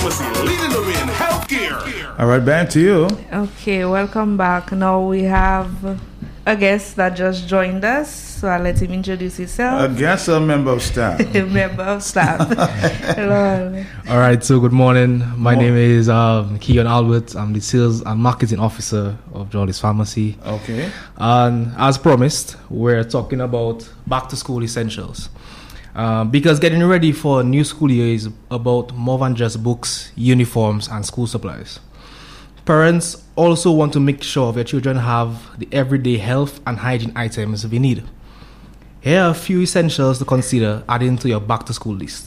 Leading the way in healthcare. All right, back to you. Okay, welcome back. Now we have a guest that just joined us, so I'll let him introduce himself. A guest or a member of staff? A member of staff. Hello. All right, so good morning. My name is Keon Albert. I'm the Sales and Marketing Officer of Jolly's Pharmacy. Okay. And as promised, we're talking about back to school essentials. Because getting ready for a new school year is about more than just books, uniforms, and school supplies. Parents also want to make sure their children have the everyday health and hygiene items they need. Here are a few essentials to consider adding to your back to school list.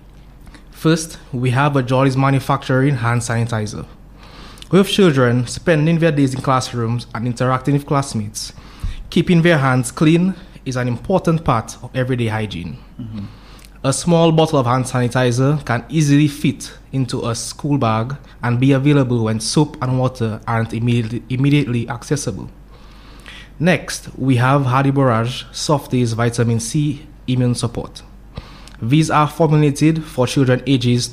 First, we have a Jolly's Manufacturing hand sanitizer. With children spending their days in classrooms and interacting with classmates, keeping their hands clean is an important part of everyday hygiene. Mm-hmm. A small bottle of hand sanitizer can easily fit into a school bag and be available when soap and water aren't immediately accessible. Next, we have Hardy Borage Softies Vitamin C Immune Support. These are formulated for children ages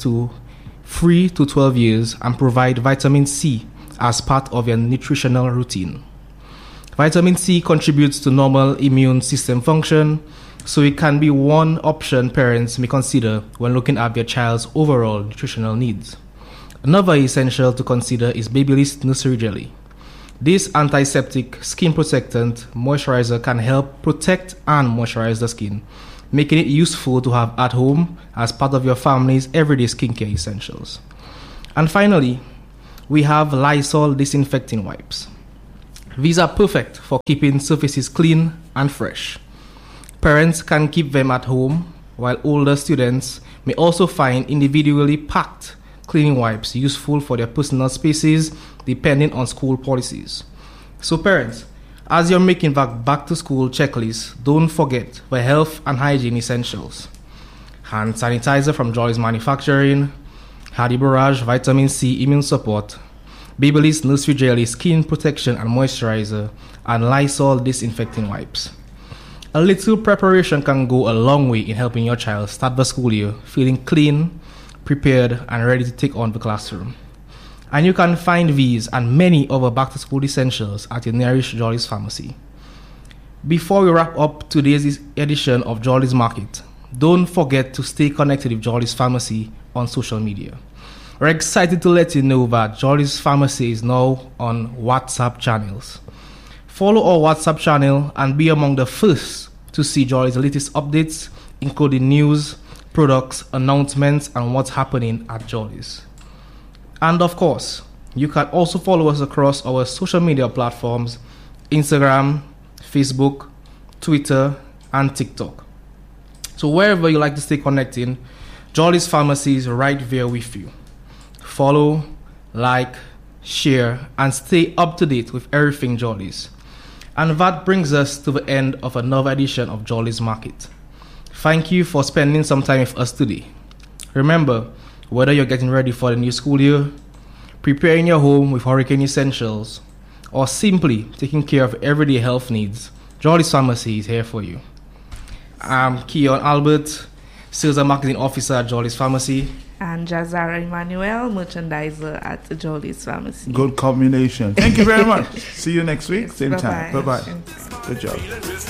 3 to 12 years and provide vitamin C as part of your nutritional routine. Vitamin C contributes to normal immune system function, so it can be one option parents may consider when looking at their child's overall nutritional needs. Another essential to consider is Babyliss Nursery Jelly. This antiseptic skin protectant moisturizer can help protect and moisturize the skin, making it useful to have at home as part of your family's everyday skincare essentials. And finally, we have Lysol disinfecting wipes. These are perfect for keeping surfaces clean and fresh. Parents can keep them at home, while older students may also find individually packed cleaning wipes useful for their personal spaces depending on school policies. So parents, as you're making that back to school checklist, don't forget the health and hygiene essentials. Hand sanitizer from Jolly's Manufacturing, Hardy Borage Vitamin C Immune Support, Babyliss Nursery Jelly Skin Protection and Moisturizer, and Lysol Disinfecting Wipes. A little preparation can go a long way in helping your child start the school year feeling clean, prepared, and ready to take on the classroom. And you can find these and many other back-to-school essentials at your nearest Jolly's Pharmacy. Before we wrap up today's edition of Jolly's Market, don't forget to stay connected with Jolly's Pharmacy on social media. We're excited to let you know that Jolly's Pharmacy is now on WhatsApp channels. Follow our WhatsApp channel and be among the first to see Jolly's latest updates, including news, products, announcements, and what's happening at Jolly's. And of course, you can also follow us across our social media platforms, Instagram, Facebook, Twitter, and TikTok. So wherever you like to stay connected, Jolly's Pharmacy is right there with you. Follow, like, share, and stay up to date with everything Jolly's. And that brings us to the end of another edition of Jolly's Market. Thank you for spending some time with us today. Remember, whether you're getting ready for the new school year, preparing your home with hurricane essentials, or simply taking care of everyday health needs, Jolly's Pharmacy is here for you. I'm Keon Albert, Sales and Marketing Officer at Jolly's Pharmacy. And Jazara Emmanuel, merchandiser at Jolly's Pharmacy. Good combination. Thank you very much. See you next week, Yes, same bye-bye. time. Bye-bye. Good job.